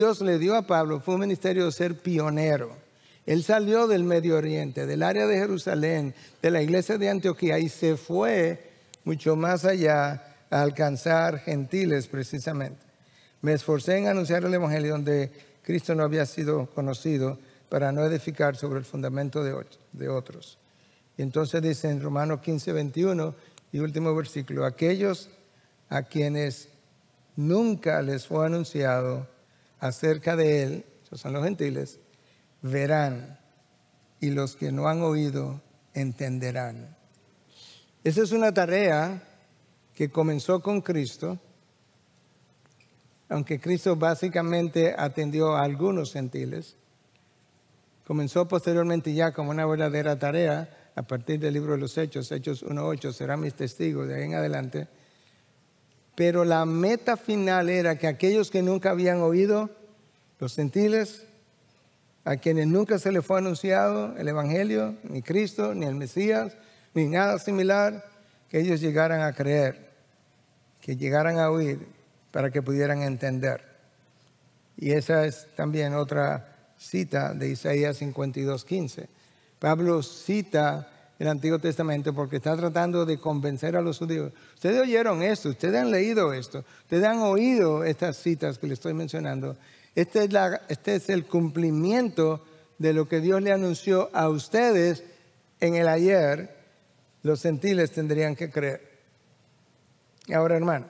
Dios le dio a Pablo fue un ministerio de ser pionero. Él salió del Medio Oriente, del área de Jerusalén, de la iglesia de Antioquía, y se fue mucho más allá a alcanzar gentiles precisamente. Me esforcé en anunciar el evangelio donde Cristo no había sido conocido, para no edificar sobre el fundamento de otros. Y entonces dice en Romanos 15, 21 y último versículo: aquellos a quienes nunca les fue anunciado acerca de él, esos son los gentiles, verán, y los que no han oído entenderán. Esa es una tarea que comenzó con Cristo, aunque Cristo básicamente atendió a algunos gentiles. Comenzó posteriormente ya como una verdadera tarea a partir del libro de los Hechos, Hechos 1:8, serán mis testigos de ahí en adelante. Pero la meta final era que aquellos que nunca habían oído, los gentiles, a quienes nunca se les fue anunciado el evangelio, ni Cristo, ni el Mesías, ni nada similar, que ellos llegaran a creer, que llegaran a oír, para que pudieran entender. Y esa es también otra cita de Isaías 52:15. Pablo cita el Antiguo Testamento porque está tratando de convencer a los judíos. Ustedes oyeron esto, ustedes han leído esto, ustedes han oído estas citas que les estoy mencionando. Este es el cumplimiento de lo que Dios le anunció a ustedes en el ayer. Los gentiles tendrían que creer. Ahora, hermano,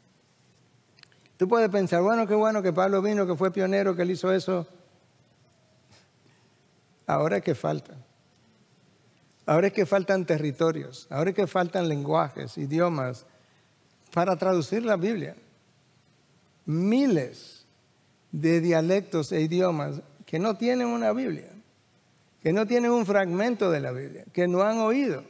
tú puedes pensar, qué bueno que Pablo vino, que fue pionero, que él hizo eso. Ahora es que falta. Ahora es que faltan territorios. Ahora es que faltan lenguajes, idiomas, para traducir la Biblia. Miles de dialectos e idiomas que no tienen una Biblia, que no tienen un fragmento de la Biblia, que no han oído.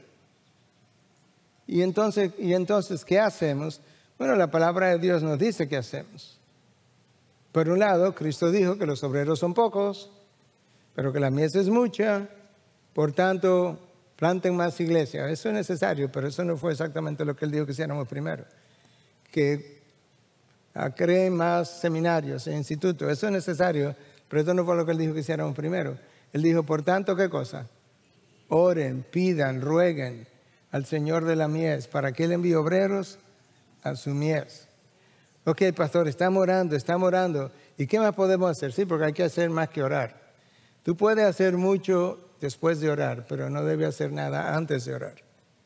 Y entonces, ¿qué hacemos? Bueno, la palabra de Dios nos dice qué hacemos. Por un lado, Cristo dijo que los obreros son pocos, pero que la mies es mucha, por tanto, planten más iglesias. Eso es necesario, pero eso no fue exactamente lo que él dijo que hiciéramos primero. Que creen más seminarios e institutos. Eso es necesario, pero eso no fue lo que él dijo que hiciéramos primero. Él dijo, por tanto, ¿qué cosa? Oren, pidan, rueguen al Señor de la mies para que él envíe obreros a su mies. Ok, pastor, estamos orando. ¿Y qué más podemos hacer? Sí, porque hay que hacer más que orar. Tú puedes hacer mucho después de orar, pero no debes hacer nada antes de orar.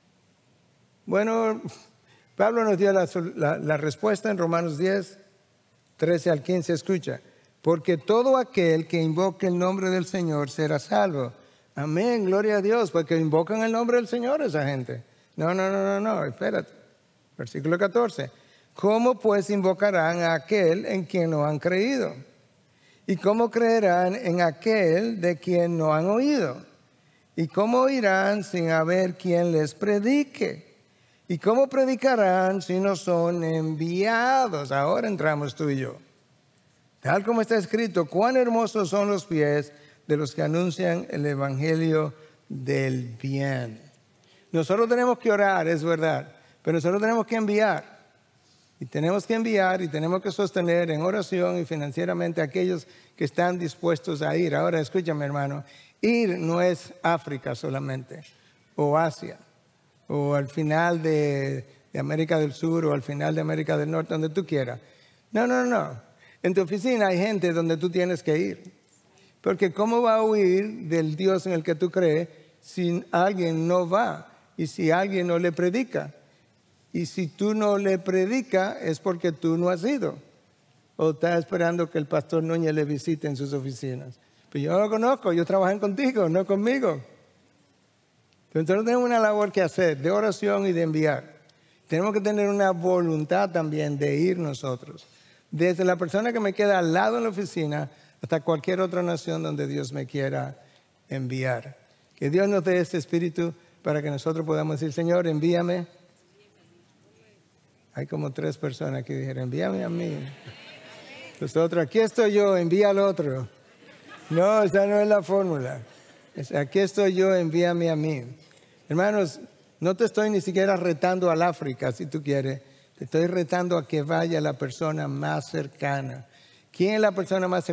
Bueno, Pablo nos dio la respuesta en Romanos 10, 13 al 15, escucha. Porque todo aquel que invoque el nombre del Señor será salvo. Amén, gloria a Dios, porque invocan el nombre del Señor esa gente. No, espérate. Versículo 14. ¿Cómo pues invocarán a aquel en quien no han creído? ¿Y cómo creerán en aquel de quien no han oído? ¿Y cómo oirán sin haber quien les predique? ¿Y cómo predicarán si no son enviados? Ahora entramos tú y yo. Tal como está escrito, cuán hermosos son los pies de los que anuncian el evangelio del bien. Nosotros tenemos que orar, es verdad, pero nosotros tenemos que enviar. Y tenemos que enviar y tenemos que sostener en oración y financieramente a aquellos que están dispuestos a ir. Ahora, escúchame, hermano, ir no es África solamente, o Asia, o al final de América del Sur, o al final de América del Norte, donde tú quieras. No. En tu oficina hay gente donde tú tienes que ir. Porque ¿cómo va a huir del Dios en el que tú crees si alguien no va y si alguien no le predica? Y si tú no le predicas es porque tú no has ido. O estás esperando que el pastor Núñez le visite en sus oficinas. Pero yo no lo conozco, ellos trabajan contigo, no conmigo. Entonces tenemos una labor que hacer de oración y de enviar. Tenemos que tener una voluntad también de ir nosotros. Desde la persona que me queda al lado en la oficina hasta cualquier otra nación donde Dios me quiera enviar. Que Dios nos dé ese espíritu para que nosotros podamos decir, Señor, envíame. Hay como 3 personas que dijeron, envíame a mí. Los otros, aquí estoy yo, envía al otro. No, esa no es la fórmula. Aquí estoy yo, envíame a mí. Hermanos, no te estoy ni siquiera retando al África, si tú quieres. Te estoy retando a que vaya la persona más cercana. ¿Quién es la persona más